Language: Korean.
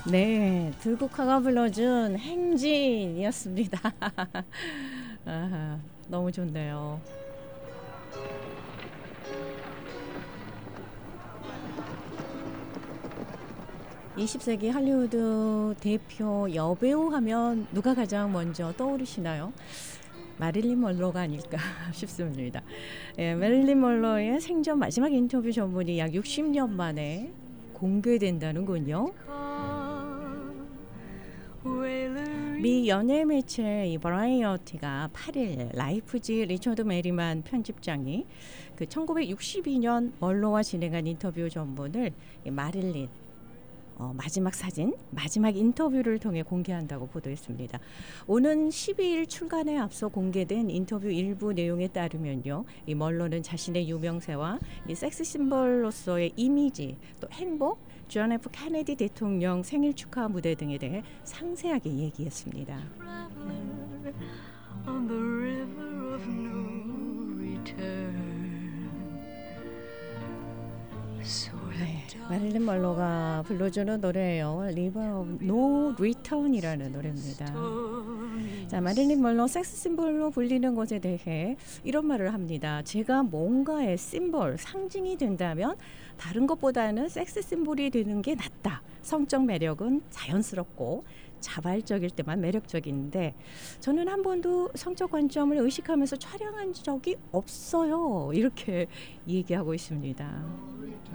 네, 들국화가 불러준 행진이었습니다. 아하, 너무 좋네요. 20세기 할리우드 대표 여배우 하면 누가 가장 먼저 떠오르시나요? 마릴린 먼로가 아닐까 싶습니다. 예, 마릴린 먼로의 생전 마지막 인터뷰 전문이 약 60년 만에 공개된다는군요. 미 연예 매체 이 버라이어티가 8일 라이프지 리처드 메리만 편집장이 그 1962년 먼로와 진행한 인터뷰 전문을 마릴린 마지막 사진, 마지막 인터뷰를 통해 공개한다고 보도했습니다. 오는 12일 출간에 앞서 공개된 인터뷰 일부 내용에 따르면요, 이 멀로는 자신의 유명세와 이 섹스 심벌로서의 이미지, 또 행복, 존 F 케네디 대통령 생일 축하 무대 등에 대해 상세하게 얘기했습니다. 네, 마릴린 먼로가 불러주는 노래예요. River of No Return이라는 노래입니다. 자, 마릴린 먼로 섹스 심볼로 불리는 것에 대해 이런 말을 합니다. 제가 뭔가의 심볼, 상징이 된다면 다른 것보다는 섹스 심볼이 되는 게 낫다. 성적 매력은 자연스럽고 자발적일 때만 매력적인데 저는 한 번도 성적 관점을 의식하면서 촬영한 적이 없어요. 이렇게 얘기하고 있습니다.